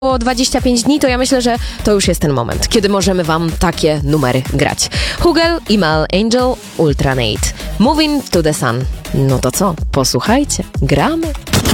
25 dni, to ja myślę, że to już jest ten moment, kiedy możemy wam takie numery grać. Hugel i Mal Angel, Ultranate, Moving to the Sun. No to co? Posłuchajcie, gramy.